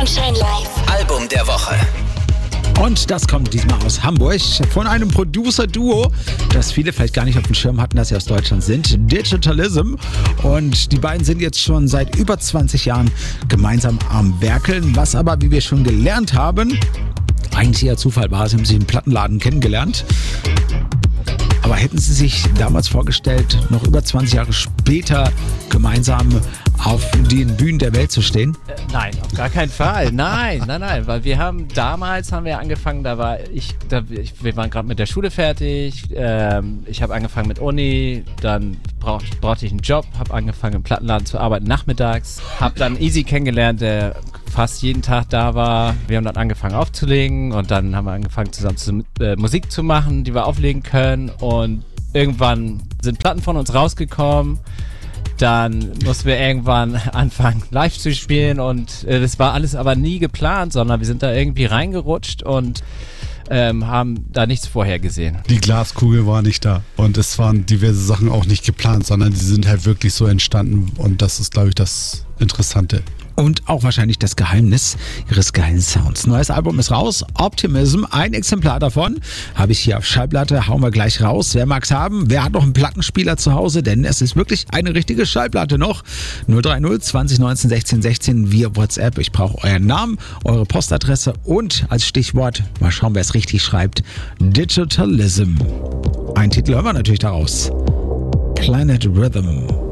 Sunshine Live. Album der Woche. Und das kommt diesmal aus Hamburg von einem Producer-Duo, das viele vielleicht gar nicht auf dem Schirm hatten, dass sie aus Deutschland sind. Digitalism. Und die beiden sind jetzt schon seit über 20 Jahren gemeinsam am Werkeln. Was aber, wie wir schon gelernt haben, eigentlich eher Zufall war. Sie haben sich im Plattenladen kennengelernt. Aber hätten Sie sich damals vorgestellt, noch über 20 Jahre später gemeinsam auf den Bühnen der Welt zu stehen? Nein, auf gar keinen Fall. Nein, weil wir haben angefangen, wir waren gerade mit der Schule fertig, ich habe angefangen mit Uni, dann brauchte ich einen Job, habe angefangen im Plattenladen zu arbeiten nachmittags, habe dann Easy kennengelernt, der fast jeden Tag da war. Wir haben dann angefangen aufzulegen und dann haben wir angefangen zusammen Musik zu machen, die wir auflegen können, und irgendwann sind Platten von uns rausgekommen. Dann mussten wir irgendwann anfangen, live zu spielen, und das war alles aber nie geplant, sondern wir sind da irgendwie reingerutscht und haben da nichts vorher gesehen. Die Glaskugel war nicht da und es waren diverse Sachen auch nicht geplant, sondern die sind halt wirklich so entstanden, und das ist, glaube ich, das Interessante. Und auch wahrscheinlich das Geheimnis ihres geilen Sounds. Neues Album ist raus, Optimism, ein Exemplar davon habe ich hier auf Schallplatte, hauen wir gleich raus. Wer mag's haben? Wer hat noch einen Plattenspieler zu Hause? Denn es ist wirklich eine richtige Schallplatte noch. 030 20 19 16 16 via WhatsApp. Ich brauche euren Namen, eure Postadresse und als Stichwort, mal schauen, wer es richtig schreibt, Digitalism. Ein Titel hören wir natürlich daraus. Planet Rhythm.